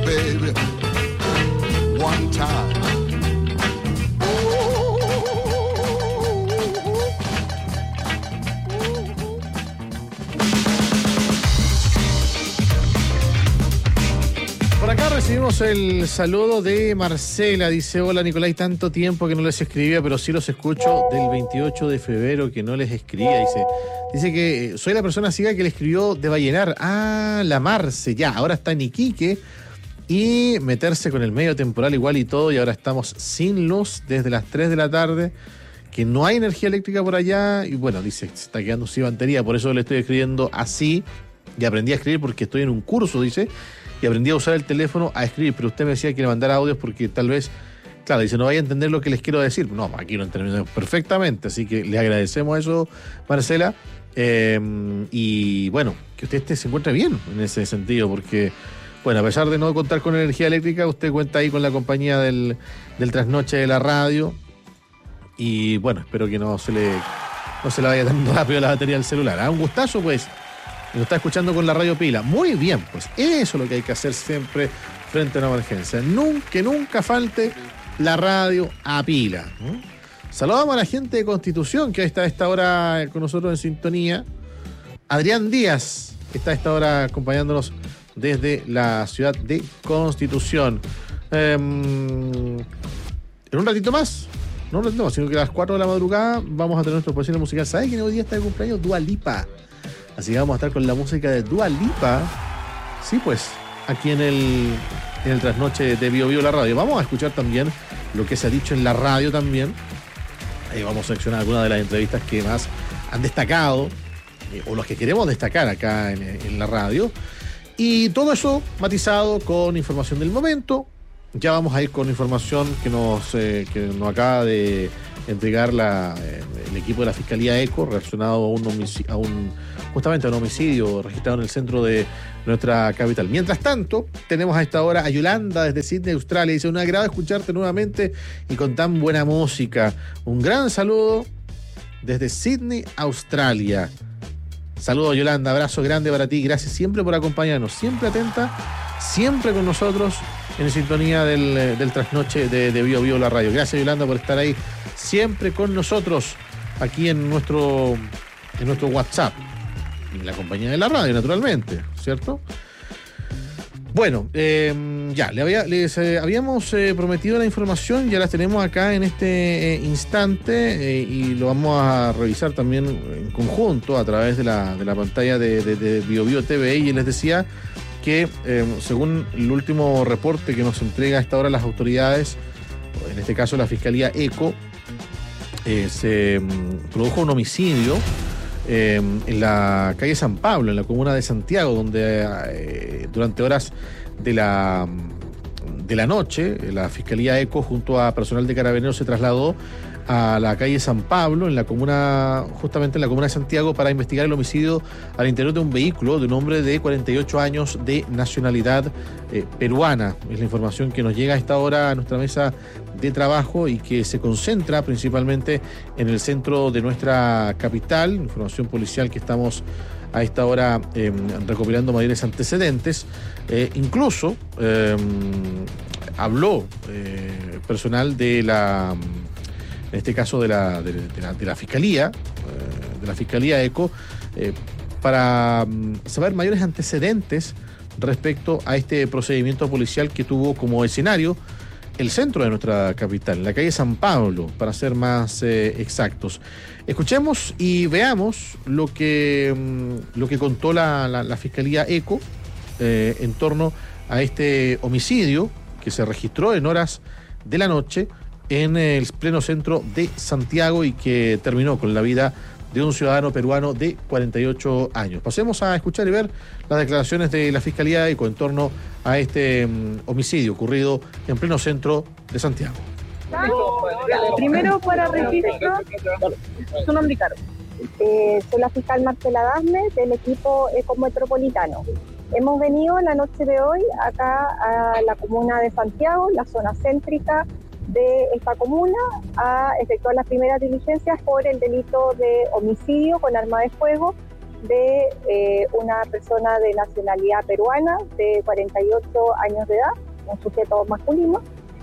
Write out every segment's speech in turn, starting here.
baby, one time. Por acá recibimos el saludo de Marcela. Dice: hola Nicolás, tanto tiempo que no les escribía, pero sí los escucho del 28 de febrero que no les escribía. Dice que soy la persona ciega que le escribió de Vallenar. Ah, la Marce, ya, ahora está en Iquique. Y meterse con el medio temporal igual y todo, y ahora estamos sin luz desde las 3 de la tarde, que no hay energía eléctrica por allá, y bueno, dice, se está quedando sin batería, por eso le estoy escribiendo así, y aprendí a escribir porque estoy en un curso, dice, y aprendí a usar el teléfono a escribir, pero usted me decía que le mandara audios porque tal vez, claro, dice, no vaya a entender lo que les quiero decir. No, aquí lo entendemos perfectamente, así que le agradecemos eso, Marcela, y bueno, que usted se encuentre bien en ese sentido, porque... Bueno, a pesar de no contar con energía eléctrica, usted cuenta ahí con la compañía del trasnoche de la radio. Y bueno, espero que no se le vaya tan rápido la batería del celular. Un gustazo, pues. Nos está escuchando con la radio pila. Muy bien, pues eso es lo que hay que hacer siempre frente a una emergencia. Que nunca falte la radio a pila. Saludamos a la gente de Constitución que está a esta hora con nosotros en sintonía. Adrián Díaz está a esta hora acompañándonos desde la ciudad de Constitución. En un ratito más, no un ratito más, sino que a las 4 de la madrugada vamos a tener nuestro posible musical. ¿Sabes quién hoy día está de cumpleaños? Dua Lipa. Así que vamos a estar con la música de Dua Lipa. Sí, pues, aquí en el trasnoche de Bio Bio la radio. Vamos a escuchar también lo que se ha dicho en la radio también. Ahí vamos a seleccionar algunas de las entrevistas que más han destacado, o los que queremos destacar acá en la radio. Y todo eso matizado con información del momento. Ya vamos a ir con información que nos acaba de entregar el equipo de la Fiscalía ECO relacionado justamente a un homicidio registrado en el centro de nuestra capital. Mientras tanto, tenemos a esta hora a Yolanda desde Sydney, Australia. Dice: un agrado escucharte nuevamente y con tan buena música. Un gran saludo desde Sydney, Australia. Saludos, Yolanda, abrazo grande para ti, gracias siempre por acompañarnos, siempre atenta, siempre con nosotros en sintonía del trasnoche de Bio Bio la radio. Gracias, Yolanda, por estar ahí siempre con nosotros aquí en nuestro WhatsApp, en la compañía de la radio, naturalmente, ¿cierto? Bueno, ya, les habíamos prometido la información, ya la tenemos acá en este instante, y lo vamos a revisar también en conjunto a través de la pantalla de Bio Bio TV. Y les decía que según el último reporte que nos entrega a esta hora las autoridades, en este caso la Fiscalía ECO, se produjo un homicidio en la calle San Pablo, en la comuna de Santiago, donde durante horas de la noche la Fiscalía ECO junto a personal de Carabineros se trasladó a la calle San Pablo, justamente en la comuna de Santiago, para investigar el homicidio al interior de un vehículo de un hombre de 48 años de nacionalidad peruana. Es la información que nos llega a esta hora a nuestra mesa de trabajo y que se concentra principalmente en el centro de nuestra capital. Información policial que estamos a esta hora recopilando mayores antecedentes. Incluso habló personal en este caso de la Fiscalía, de la Fiscalía ECO, para saber mayores antecedentes respecto a este procedimiento policial que tuvo como escenario el centro de nuestra capital, en la calle San Pablo, para ser más exactos. Escuchemos y veamos lo que contó la Fiscalía ECO en torno a este homicidio que se registró en horas de la noche en el pleno centro de Santiago y que terminó con la vida de un ciudadano peruano de 48 años. Pasemos a escuchar y ver las declaraciones de la Fiscalía ECO en torno a este homicidio ocurrido en pleno centro de Santiago. Primero, para registro, su nombre y cargo. Soy la fiscal Marcela Dasme del equipo ECO Metropolitano. Hemos venido la noche de hoy acá a la comuna de Santiago, la zona céntrica de esta comuna, a efectuar las primeras diligencias por el delito de homicidio con arma de fuego de una persona de nacionalidad peruana de 48 años de edad, un sujeto masculino.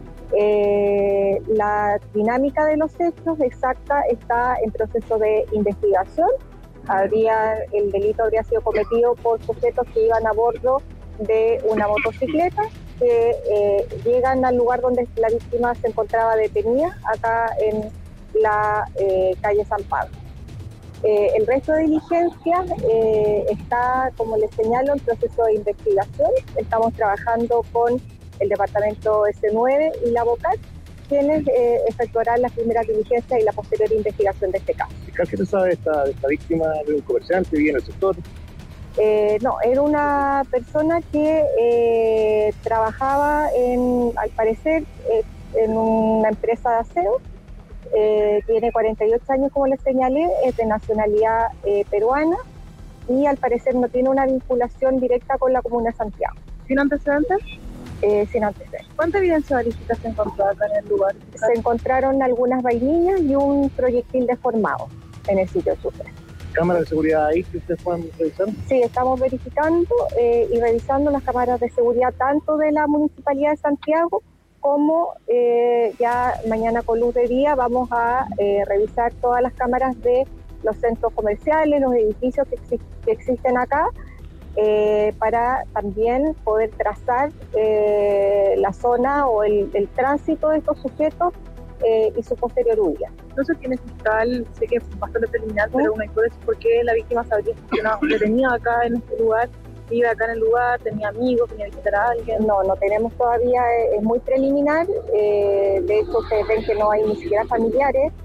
La dinámica de los hechos exacta está en proceso de investigación. El delito habría sido cometido por sujetos que iban a bordo de una motocicleta, que llegan al lugar donde la víctima se encontraba detenida, acá en la calle San Pablo. El resto de diligencias está, como les señalo, en proceso de investigación. Estamos trabajando con el departamento S9 y la BOCAT, quienes efectuarán las primeras diligencias y la posterior investigación de este caso. ¿Qué se sabe de esta víctima? ¿De un comerciante? ¿Vive en el sector? No, era una persona que trabajaba al parecer, en una empresa de aseo. Tiene 48 años, como les señalé, es de nacionalidad peruana y al parecer no tiene una vinculación directa con la comuna de Santiago. ¿Sin antecedentes? Sin antecedentes. ¿Cuánta evidencia balística se encontró acá en el lugar? Se encontraron algunas vainillas y un proyectil deformado en el sitio de suceso. ¿Cámaras de seguridad ahí que ustedes puedan revisar? Sí, estamos verificando y revisando las cámaras de seguridad tanto de la Municipalidad de Santiago como ya mañana con luz de día vamos a revisar todas las cámaras de los centros comerciales, los edificios que existen acá, para también poder trazar la zona o el tránsito de estos sujetos y su posterior huida. No sé quién es fiscal, sé que es bastante preliminar, pero una hipótesis por qué la víctima se habría funcionado, detenido acá en este lugar, vive acá en el lugar, tenía amigos, venía a visitar a alguien. No tenemos todavía, es muy preliminar, de hecho ustedes ven que no hay ni siquiera familiares,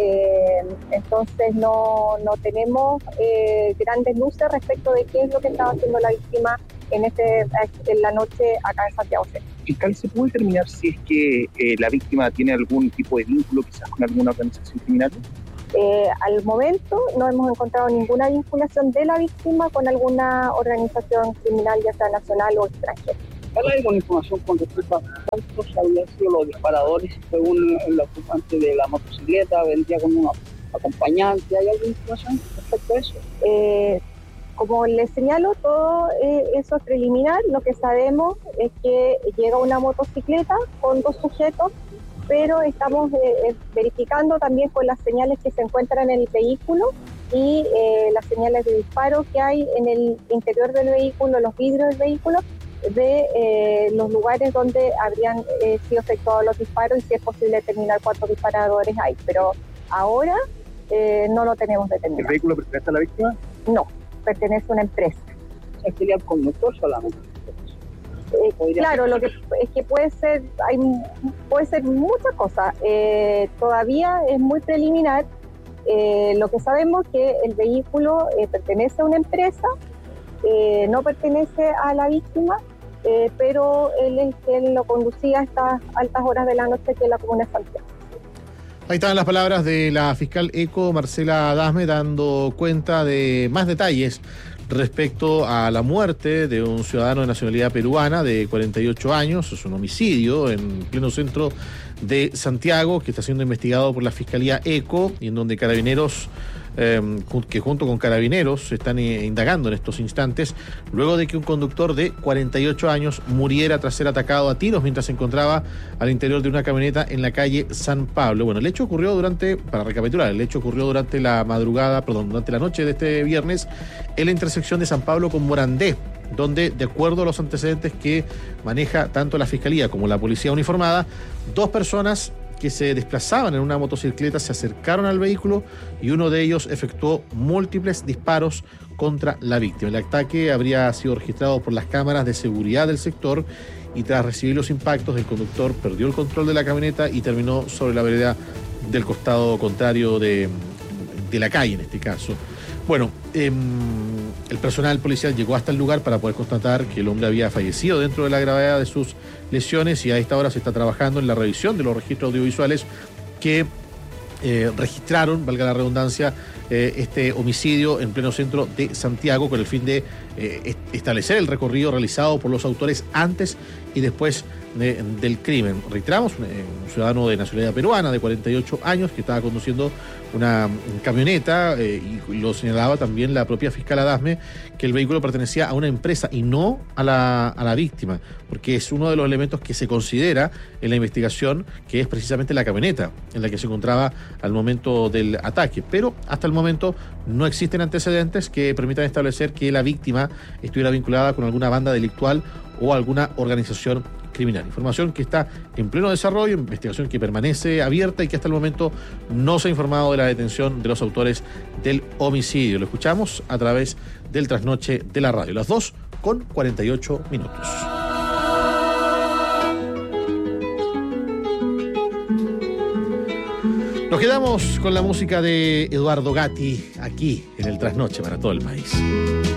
entonces no tenemos grandes luces respecto de qué es lo que estaba haciendo la víctima en la noche acá en Santiago Centro. Fiscal, ¿se puede determinar si es que la víctima tiene algún tipo de vínculo quizás con alguna organización criminal? Al momento no hemos encontrado ninguna vinculación de la víctima con alguna organización criminal, ya sea nacional o extranjera. ¿Hay alguna información con respecto a cuántos habían sido los disparadores? Según el ocupante de la motocicleta, vendría con un acompañante. ¿Hay alguna información respecto a eso? Como les señalo, todo eso es preliminar. Lo que sabemos es que llega una motocicleta con dos sujetos, pero estamos verificando también con las señales que se encuentran en el vehículo y las señales de disparo que hay en el interior del vehículo, los vidrios del vehículo, de los lugares donde habrían sido efectuados los disparos y si es posible determinar cuántos disparadores hay. Pero ahora no lo tenemos determinado. ¿El vehículo pertenece a la víctima? No, pertenece a una empresa. ¿Se sería el conductor solamente? Claro, lo que es que puede ser muchas cosas. Todavía es muy preliminar. Lo que sabemos es que el vehículo pertenece a una empresa, no pertenece a la víctima, pero él es quien lo conducía a estas altas horas de la noche que es la comuna de Santiago. Ahí están las palabras de la fiscal ECO, Marcela Dasme, dando cuenta de más detalles respecto a la muerte de un ciudadano de nacionalidad peruana de 48 años. Es un homicidio en pleno centro de Santiago que está siendo investigado por la Fiscalía ECO y en donde Carabineros, que junto con Carabineros están indagando en estos instantes, luego de que un conductor de 48 años muriera tras ser atacado a tiros mientras se encontraba al interior de una camioneta en la calle San Pablo. Bueno, el hecho ocurrió durante la durante la noche de este viernes en la intersección de San Pablo con Morandé, donde, de acuerdo a los antecedentes que maneja tanto la Fiscalía como la Policía Uniformada, dos personas que se desplazaban en una motocicleta se acercaron al vehículo y uno de ellos efectuó múltiples disparos contra la víctima. El ataque habría sido registrado por las cámaras de seguridad del sector y tras recibir los impactos el conductor perdió el control de la camioneta y terminó sobre la vereda del costado contrario de la calle en este caso. Bueno, el personal policial llegó hasta el lugar para poder constatar que el hombre había fallecido dentro de la gravedad de sus lesiones y a esta hora se está trabajando en la revisión de los registros audiovisuales que registraron, valga la redundancia, este homicidio en pleno centro de Santiago con el fin de establecer el recorrido realizado por los autores antes y después del crimen. Reiteramos, un ciudadano de nacionalidad peruana de 48 años que estaba conduciendo una camioneta, y lo señalaba también la propia fiscal Adasme, que el vehículo pertenecía a una empresa y no a la víctima, porque es uno de los elementos que se considera en la investigación, que es precisamente la camioneta en la que se encontraba al momento del ataque. Pero hasta el momento no existen antecedentes que permitan establecer que la víctima estuviera vinculada con alguna banda delictual o alguna organización criminal. Información que está en pleno desarrollo, investigación que permanece abierta y que hasta el momento no se ha informado de la detención de los autores del homicidio. Lo escuchamos a través del trasnoche de la radio. Las 2:48 minutos. Nos quedamos con la música de Eduardo Gatti aquí en el trasnoche para todo el país.